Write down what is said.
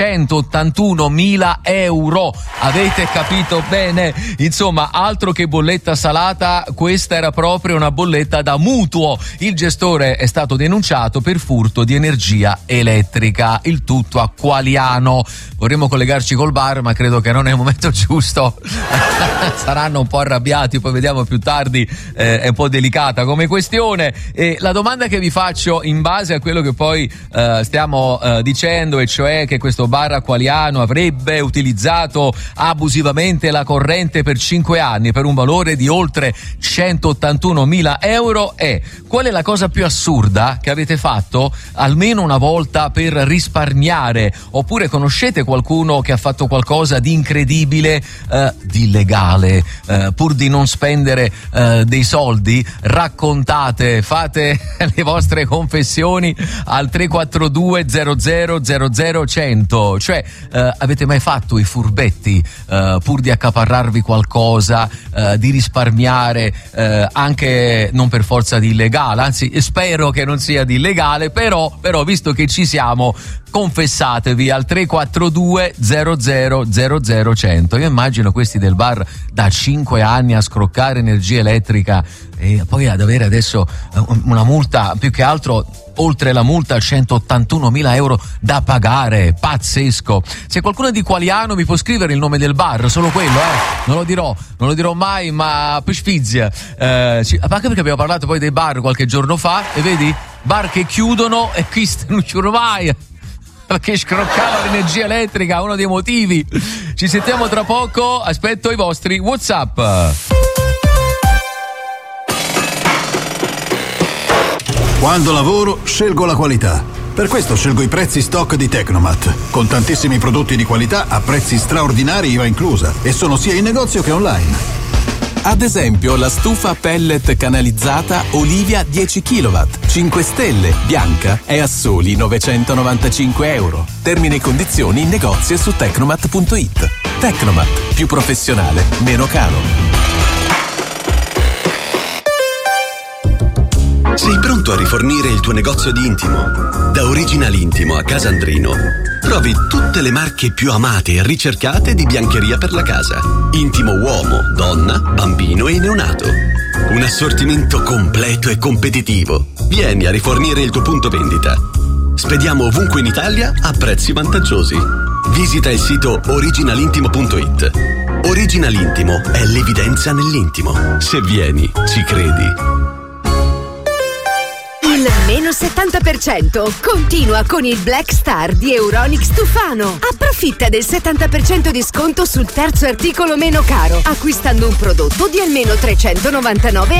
181.000 euro. Avete capito bene? Insomma, altro che bolletta salata, questa era proprio una bolletta da mutuo. Il gestore è stato denunciato per furto di energia elettrica, il tutto a Qualiano. Vorremmo collegarci col bar, ma credo che non è il momento giusto. Saranno un po' arrabbiati, poi vediamo più tardi. È un po' delicata come questione. E la domanda che vi faccio, in base a quello che poi stiamo dicendo, e cioè che questo bar a Qualiano avrebbe utilizzato abusivamente la corrente per 5 anni per un valore di oltre 181.000 euro, è: qual è la cosa più assurda che avete fatto almeno una volta per risparmiare? Oppure conoscete qualcuno che ha fatto qualcosa di incredibile, di illegale, pur di non spendere dei soldi? Raccontate, fate le vostre confessioni al 342 00 100. Cioè, avete mai fatto i furbetti pur di accaparrarvi qualcosa, di risparmiare, anche non per forza di illegale, anzi spero che non sia di illegale, però visto che ci siamo, confessatevi al 342 00 100. Io immagino questi del bar da 5 anni a scroccare energia elettrica e poi ad avere adesso una multa, più che altro oltre la multa 181.000 euro da pagare. Pazzesco. Se qualcuno di Qualiano mi può scrivere il nome del bar, solo quello, non lo dirò mai, ma per sfizia, anche perché abbiamo parlato poi dei bar qualche giorno fa, e vedi, bar che chiudono e qui non chiudono mai perché scroccava l'energia elettrica, uno dei motivi. Ci sentiamo tra poco, aspetto i vostri WhatsApp. Quando lavoro scelgo la qualità. Per questo scelgo i prezzi stock di Tecnomat, con tantissimi prodotti di qualità a prezzi straordinari, IVA inclusa, e sono sia in negozio che online. Ad esempio la stufa pellet canalizzata Olivia 10 kW, 5 stelle, bianca, è a soli 995 euro. Termini e condizioni in negozio e su tecnomat.it. Tecnomat, più professionale, meno caro. Sei pronto a rifornire il tuo negozio di intimo? Da Original Intimo a Casandrino trovi tutte le marche più amate e ricercate di biancheria per la casa. Intimo uomo, donna, bambino e neonato. Un assortimento completo e competitivo. Vieni a rifornire il tuo punto vendita. Spediamo ovunque in Italia a prezzi vantaggiosi. Visita il sito originalintimo.it. Original Intimo è l'evidenza nell'intimo. Se vieni, ci credi. Il meno 70% continua con il Black Star di Euronics Tufano. Approfitta del 70% di sconto sul terzo articolo meno caro, acquistando un prodotto di almeno 399